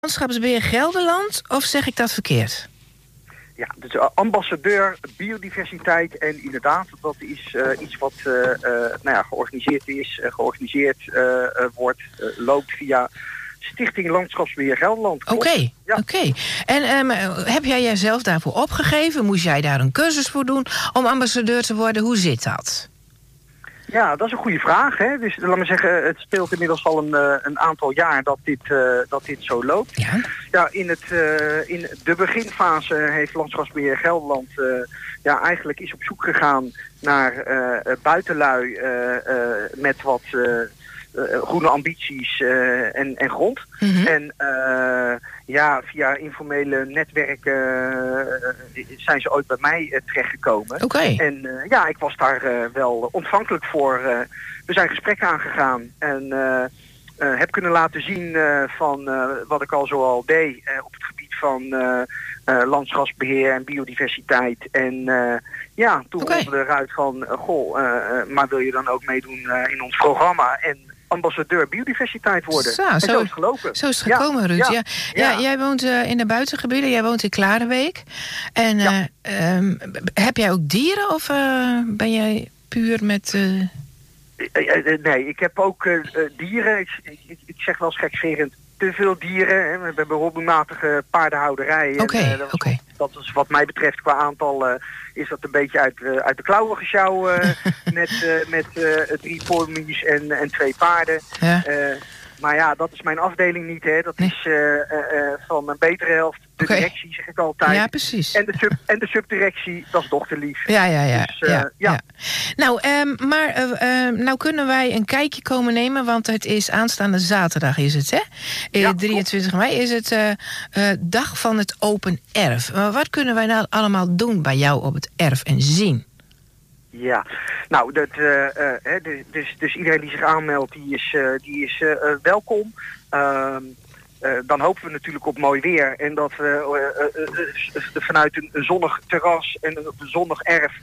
Landschapsbeheer Gelderland, of zeg ik dat verkeerd? Ja, dus ambassadeur biodiversiteit. En inderdaad, dat is iets wat georganiseerd wordt, loopt via Stichting Landschapsbeheer Gelderland. Oké. En heb jij jezelf daarvoor opgegeven? Moest jij daar een cursus voor doen om ambassadeur te worden? Hoe zit dat? Ja, dat is een goede vraag. Hè? Dus laat me zeggen, het speelt inmiddels al een aantal jaar dat dit zo loopt. Ja. Ja, in de beginfase heeft Landschapsbeheer Gelderland eigenlijk is op zoek gegaan naar buitenlui met wat groene ambities en grond. Mm-hmm. En via informele netwerken zijn ze ooit bij mij terechtgekomen. Oké. En ik was daar wel ontvankelijk voor. We zijn gesprekken aangegaan en heb kunnen laten zien van wat ik al zoal deed op het gebied van landschapsbeheer en biodiversiteit. En toen rolde eruit van, maar wil je dan ook meedoen in ons programma en ambassadeur biodiversiteit worden? Zo is het gelopen. Zo is het gekomen, Ruud. Ja, jij woont in de buitengebieden, jij woont in Klarenbeek. En heb jij ook dieren of ben jij puur met... Nee, ik heb ook dieren. Ik zeg wel gekscherend te veel dieren. Hè. We hebben hobbymatige paardenhouderij. Dat is wat mij betreft qua aantal is dat een beetje uit de klauwen gesjouwen. met 3 pony's en 2 paarden. Ja. Maar ja, dat is mijn afdeling niet. Hè. Dat is van mijn betere helft. De directie, zeg ik altijd. Ja, precies. En de subdirectie, dat is dochterlief. Ja. Nou kunnen wij een kijkje komen nemen, want het is aanstaande zaterdag, is het, hè? 23 mei is het dag van het open erf. Wat kunnen wij nou allemaal doen bij jou op het erf en zien? Ja, nou, dus iedereen die zich aanmeldt, die is welkom. Dan hopen we natuurlijk op mooi weer en dat we vanuit een zonnig terras en een zonnig erf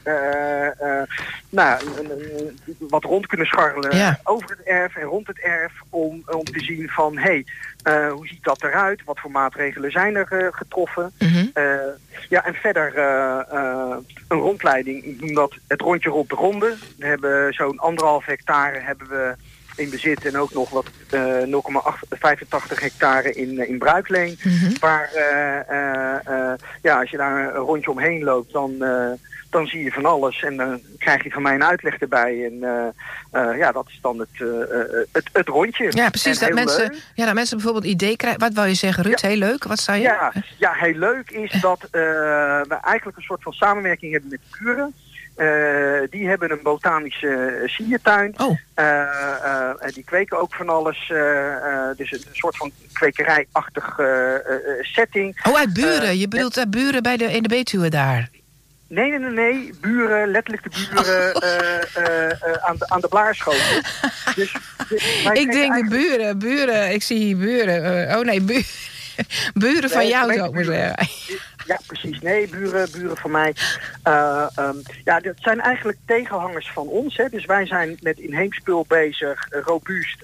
wat rond kunnen scharrelen over het erf en rond het erf om te zien van hoe ziet dat eruit, wat voor maatregelen zijn er getroffen. Mm-hmm. En verder een rondleiding, ik noem dat het rondje rond de ronde. We hebben zo'n 1,5 hectare hebben we in bezit en ook nog wat 0,85 hectare in bruikleen. Mm-hmm. Waar als je daar een rondje omheen loopt, dan zie je van alles en dan krijg je van mij een uitleg erbij. En dat is dan het rondje. Ja, precies. Dat mensen bijvoorbeeld idee krijgen. Wat wou je zeggen, Ruud? Ja. Heel leuk. Wat zei je? Ja, heel leuk is dat we eigenlijk een soort van samenwerking hebben met buren. Die hebben een botanische siertuin. En die kweken ook van alles. Dus een soort van kwekerijachtig setting. Uit Buren. Je bedoelt Buren in de Betuwe daar? Nee. Buren, letterlijk de buren aan de blaarschoten. Dus ik denk de buren. Ik zie hier buren. Buren van jou, zou ik maar zeggen. Ja, precies. Nee, buren van mij. Dat zijn eigenlijk tegenhangers van ons. Hè. Dus wij zijn met inheemspul bezig, robuust,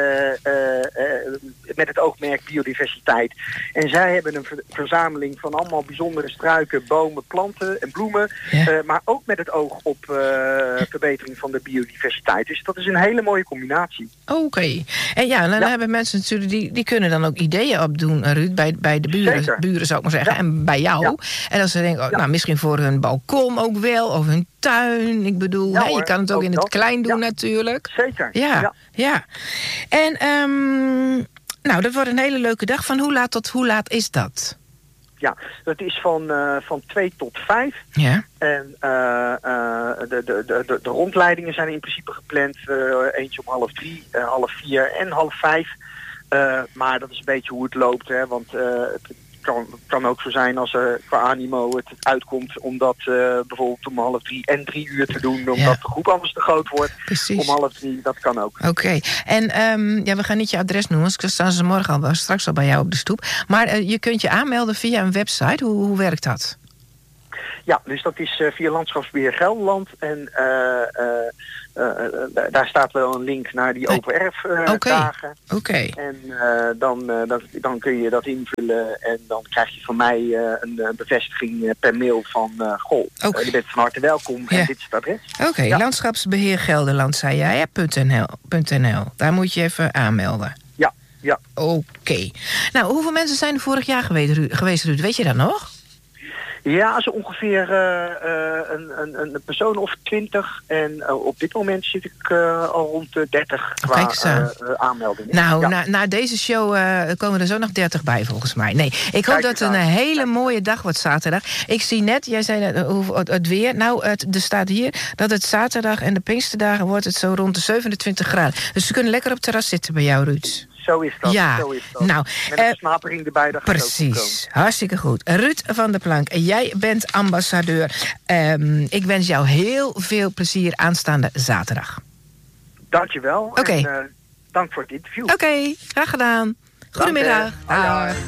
met het oogmerk biodiversiteit. En zij hebben een verzameling van allemaal bijzondere struiken, bomen, planten en bloemen. Ja. Maar ook met het oog op verbetering van de biodiversiteit. Dus dat is een hele mooie combinatie. Oké. En dan hebben mensen natuurlijk, die kunnen dan ook ideeën opdoen, Ruud, bij de buren zou ik maar zeggen, en bij jou. Ja. En als ze denken, misschien voor hun balkon ook wel, of hun tuin. Ik bedoel, je kan het ook in het klein doen natuurlijk. Zeker. Ja. En dat wordt een hele leuke dag. Van hoe laat tot hoe laat is dat? Ja, dat is van 2 tot 5. Ja. En de rondleidingen zijn in principe gepland. Eentje om 3:30, 3:30 en 4:30. Maar dat is een beetje hoe het loopt. Hè, want het kan ook zo zijn als er qua animo het uitkomt om dat bijvoorbeeld om 2:30 en 3 uur te doen, omdat de groep anders te groot wordt. Precies. Om 2:30, dat kan ook. Oké. En we gaan niet je adres noemen, dus staan ze morgen straks al bij jou op de stoep. Maar je kunt je aanmelden via een website. Hoe werkt dat? Ja, dus dat is via Landschapsbeheer Gelderland. En daar staat wel een link naar die open erf dagen. Oké. En dan kun je dat invullen en dan krijg je van mij een bevestiging per mail van je bent van harte welkom en dit is het adres. Oké, Landschapsbeheer Gelderland, zei jij, .nl. Daar moet je even aanmelden. Ja. Oké. Nou, hoeveel mensen zijn er vorig jaar geweest, Ruud? Weet je dat nog? Ja, zo ongeveer een persoon of 20. En op dit moment zit ik al rond de 30 qua aanmeldingen. Nou, na deze show komen er zo nog 30 bij volgens mij. Nee, ik hoop dat het een hele mooie dag wordt zaterdag. Ik zie net, jij zei het weer. Nou, er staat hier dat het zaterdag en de Pinksterdagen wordt het zo rond de 27 graden. Dus ze kunnen lekker op het terras zitten bij jou, Ruud. Zo is dat. Ja, zo is dat. Nou, met een snapering erbij. Precies, hartstikke goed. Ruud van der Plank, jij bent ambassadeur. Ik wens jou heel veel plezier aanstaande zaterdag. Dankjewel. Oké. En dank voor het interview. Oké, graag gedaan. Goedemiddag. Dag.